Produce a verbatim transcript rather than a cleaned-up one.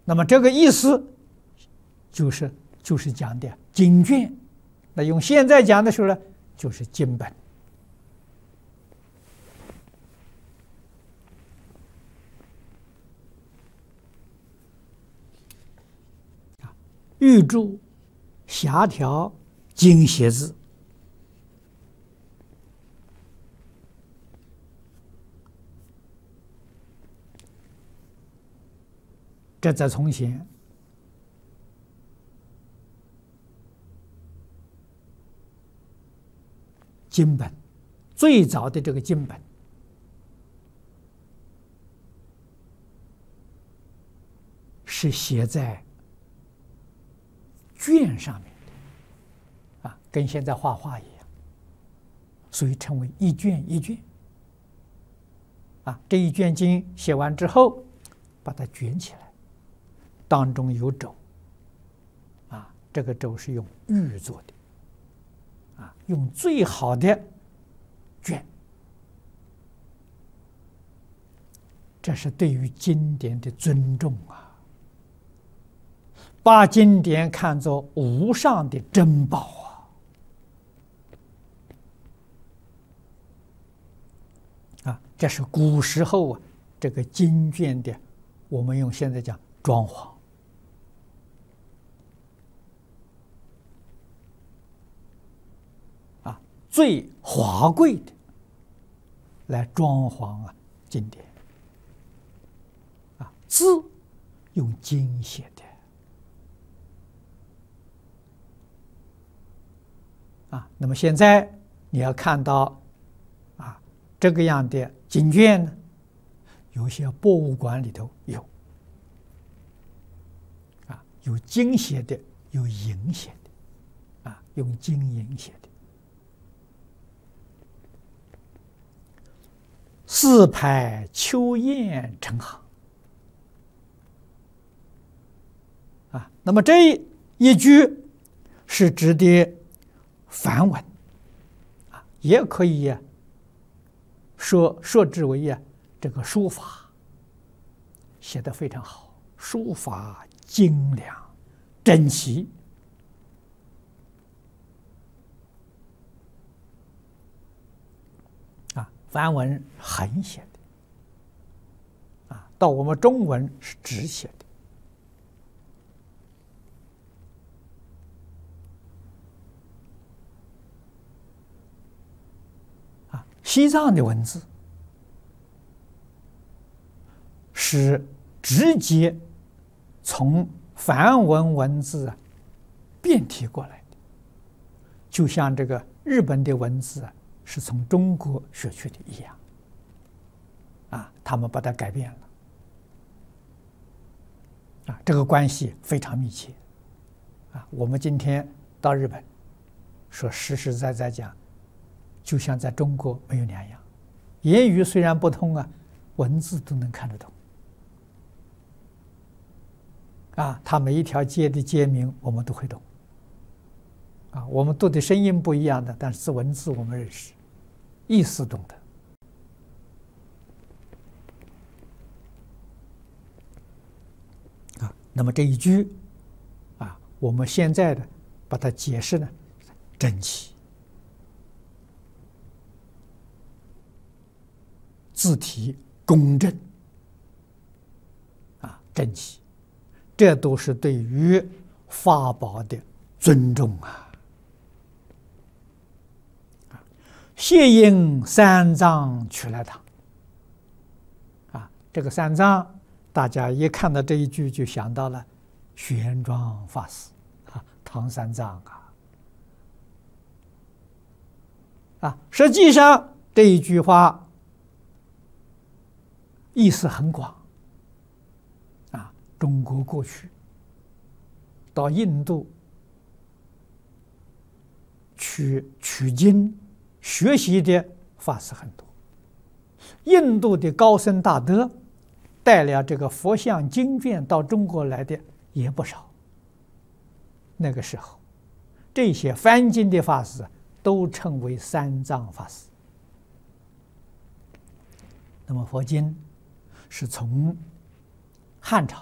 那么这个意思就是就是讲的经卷，那用现在讲的时候呢，就是经本。玉柱、匣条、经写字，这在从前经本，最早的这个经本是写在卷上面的，啊，跟现在画画一样，所以称为一卷一卷。啊，这一卷经写完之后，把它卷起来，当中有轴，啊，这个轴是用玉做的，啊，用最好的卷，这是对于经典的尊重啊。把经典看作无上的珍宝啊！啊，这是古时候啊，这个经卷的，我们用现在讲装潢啊，最华贵的来装潢啊经典啊，字用金写的。啊，那么现在你要看到，啊，这个样的经卷呢，有些博物馆里头有，啊，有金写的，有银写的，啊，用金银写的，四排秋雁成行，啊，那么这一句是指的梵文，啊，也可以呀，说说之为呀，这个书法写得非常好，书法精良、整齐，啊，梵文横写的，啊，到我们中文是直写的。西藏的文字是直接从梵文文字啊变体过来的，就像这个日本的文字啊是从中国学去的一样，啊，他们把它改变了，啊，这个关系非常密切，啊，我们今天到日本，说实实在在讲。就像在中国没有两样，言语虽然不通啊，文字都能看得懂。啊，它每一条街的街名我们都会懂。啊，我们读的声音不一样的，但是文字我们认识，意思懂得。啊，那么这一句，啊，我们现在的把它解释呢，整齐。字体公正，啊，整齐，这都是对于法宝的尊重啊！谢应三藏取来唐，啊，这个三藏，大家一看到这一句就想到了玄奘法师啊，唐三藏啊，啊，实际上这一句话。意思很广，啊，中国过去到印度去取经学习的法师很多，印度的高僧大德带了这个佛像经卷到中国来的也不少。那个时候，这些翻经的法师都称为三藏法师。那么佛经是从汉朝